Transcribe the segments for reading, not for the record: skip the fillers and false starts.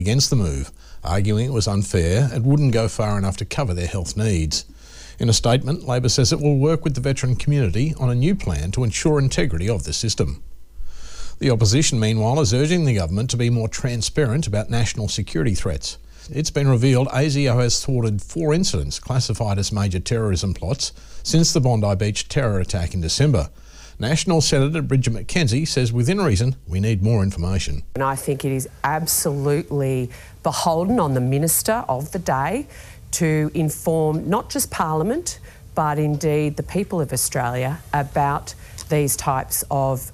against the move, arguing it was unfair and wouldn't go far enough to cover their health needs. In a statement, Labor says it will work with the veteran community on a new plan to ensure integrity of the system. The opposition, meanwhile, is urging the government to be more transparent about national security threats. It's been revealed ASIO has thwarted 4 incidents classified as major terrorism plots since the Bondi Beach terror attack in December. National Senator Bridget McKenzie says within reason we need more information. And I think it is absolutely beholden on the Minister of the day to inform not just Parliament but indeed the people of Australia about these types of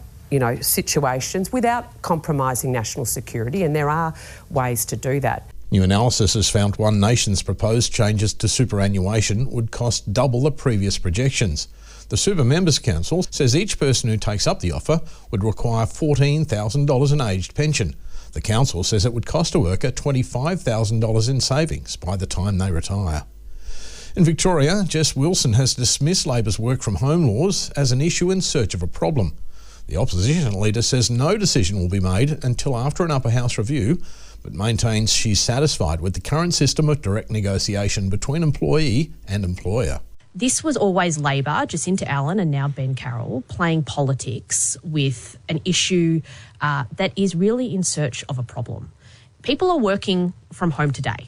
situations without compromising national security, and there are ways to do that. New analysis has found One Nation's proposed changes to superannuation would cost double the previous projections. The Super Members Council says each person who takes up the offer would require $14,000 in aged pension. The council says it would cost a worker $25,000 in savings by the time they retire. In Victoria, Jess Wilson has dismissed Labor's work from home laws as an issue in search of a problem. The opposition leader says no decision will be made until after an upper house review, but maintains she's satisfied with the current system of direct negotiation between employee and employer. This was always Labor, Jacinta Allen and now Ben Carroll, playing politics with an issue that is really in search of a problem. People are working from home today.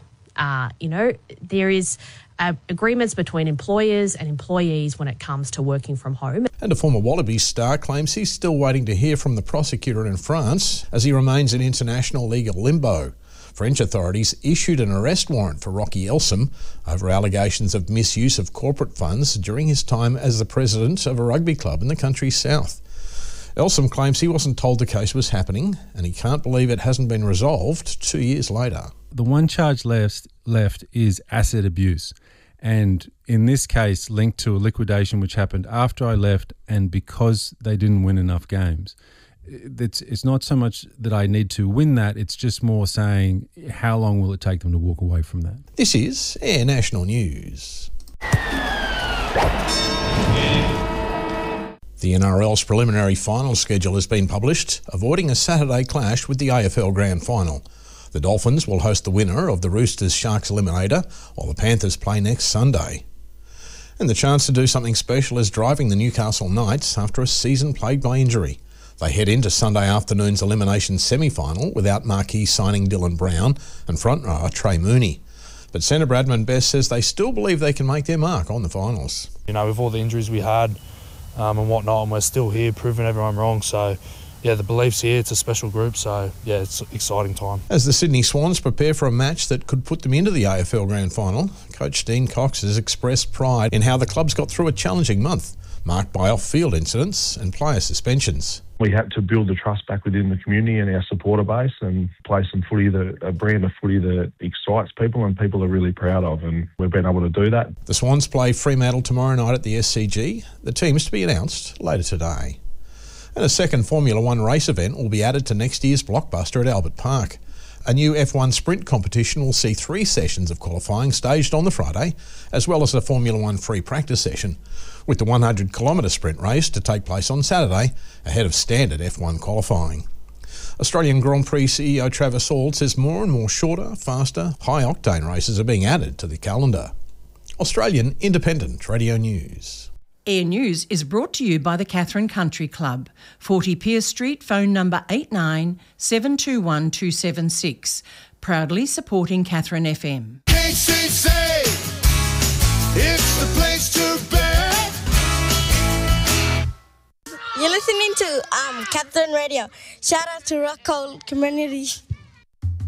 There is agreements between employers and employees when it comes to working from home. And a former Wallabies star claims he's still waiting to hear from the prosecutor in France as he remains in international legal limbo. French authorities issued an arrest warrant for Rocky Elsom over allegations of misuse of corporate funds during his time as the president of a rugby club in the country's south. Elsom claims he wasn't told the case was happening and he can't believe it hasn't been resolved 2 years later. The one charge left is asset abuse, and in this case linked to a liquidation which happened after I left and because they didn't win enough games. It's not so much that I need to win that, it's just more saying how long will it take them to walk away from that. This is Air National News. The NRL's preliminary final schedule has been published, avoiding a Saturday clash with the AFL Grand Final. The Dolphins will host the winner of the Roosters-Sharks eliminator, while the Panthers play next Sunday. And the chance to do something special is driving the Newcastle Knights after a season plagued by injury. They head into Sunday afternoon's elimination semi-final without marquee signing Dylan Brown and front rower Trey Mooney. But Centre Bradman Best says they still believe they can make their mark on the finals. With all the injuries we had and whatnot, and we're still here proving everyone wrong. So, the belief's here. It's a special group. So, it's an exciting time. As the Sydney Swans prepare for a match that could put them into the AFL Grand Final, Coach Dean Cox has expressed pride in how the club's got through a challenging month, marked by off-field incidents and player suspensions. We had to build the trust back within the community and our supporter base and play some footy, a brand of footy that excites people and people are really proud of, and we've been able to do that. The Swans play Fremantle tomorrow night at the SCG. The team is to be announced later today. And a second Formula One race event will be added to next year's blockbuster at Albert Park. A new F1 sprint competition will see 3 sessions of qualifying staged on the Friday, as well as a Formula One free practice session, with the 100-kilometre sprint race to take place on Saturday, ahead of standard F1 qualifying. Australian Grand Prix CEO Travis Auld says more and more shorter, faster, high-octane races are being added to the calendar. Australian Independent Radio News. Air News is brought to you by the Catherine Country Club, 40 Pierce Street, phone number 89 721 276. Proudly supporting Catherine FM. KCC, it's the place to be. You're listening to Catherine Radio. Shout out to Rockall Community.